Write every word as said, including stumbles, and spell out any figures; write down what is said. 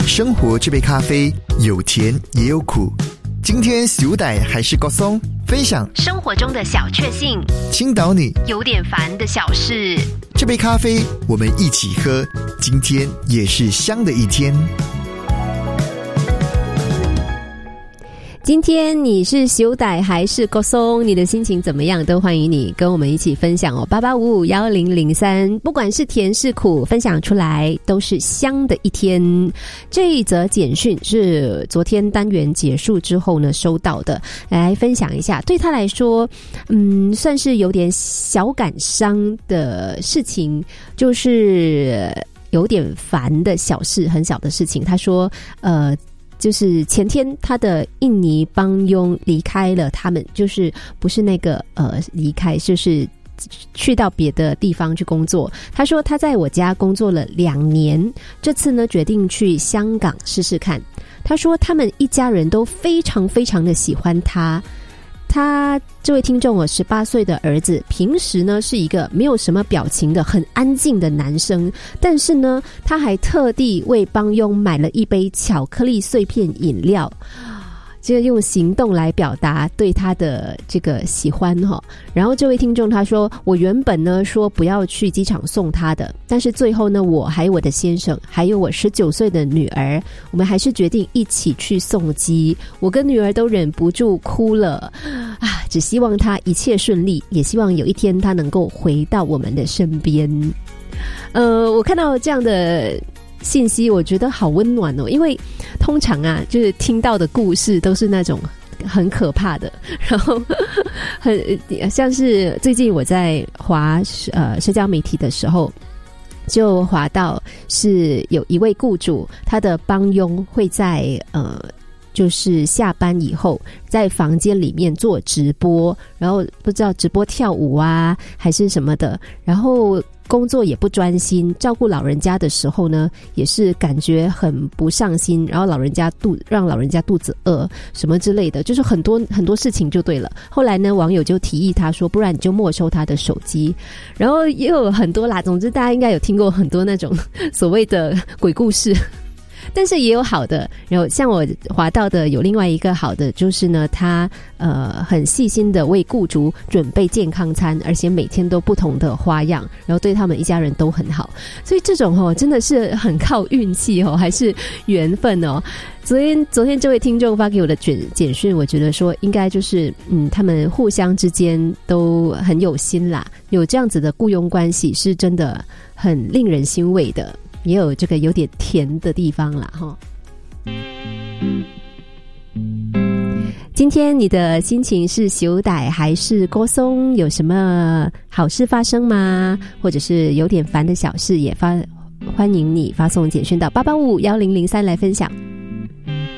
生活这杯咖啡有甜也有苦，今天小弟还是郭松分享生活中的小确幸， 倾倒你有点烦的小事。 这杯咖啡我们一起喝，今天也是香的一天。 今天你是小歹还是郭松？你的心情怎么样？都欢迎你跟我们一起分享哦。八八五五幺零零三，不管是甜是苦，分享出来都是香的一天。这一则简讯是昨天单元结束之后呢收到的，来分享一下。对他来说，嗯，算是有点小感伤的事情，就是有点烦的小事，很小的事情。他说，呃。就是前天他的印尼帮佣离开了他们，就是不是那个呃离开，就是去到别的地方去工作。他说他在我家工作了两年，这次呢决定去香港试试看。他说他们一家人都非常非常的喜欢他。他这位听众哦，十八岁的儿子，平时呢是一个没有什么表情的很安静的男生，但是呢他还特地为帮佣买了一杯巧克力碎片饮料，就用行动来表达对他的这个喜欢哈。然后这位听众他说，我原本呢说不要去机场送他的，但是最后呢我还有我的先生还有我十九岁的女儿，我们还是决定一起去送机。我跟女儿都忍不住哭了啊！只希望他一切顺利，也希望有一天他能够回到我们的身边。呃，我看到这样的信息我觉得好温暖哦，因为通常啊就是听到的故事都是那种很可怕的，然后很像是最近我在滑呃社交媒体的时候，就滑到是有一位雇主，他的帮佣会在呃就是下班以后在房间里面做直播，然后不知道直播跳舞啊还是什么的，然后工作也不专心，照顾老人家的时候呢也是感觉很不上心，然后老人家肚让老人家肚子饿什么之类的，就是很多很多事情就对了。后来呢网友就提议他说，不然你就没收他的手机，然后也有很多啦，总之大家应该有听过很多那种所谓的鬼故事，但是也有好的。然后像我滑到的有另外一个好的，就是呢他呃很细心的为雇主准备健康餐，而且每天都不同的花样，然后对他们一家人都很好。所以这种哦真的是很靠运气哦，还是缘分哦。昨天昨天这位听众发给我的简简讯，我觉得说应该就是嗯他们互相之间都很有心啦，有这样子的雇佣关系是真的很令人欣慰的，也有这个有点甜的地方啦齁。今天你的心情是小歹还是郭松？有什么好事发生吗？或者是有点烦的小事，也发欢迎你发送简讯到八八五幺零零三来分享。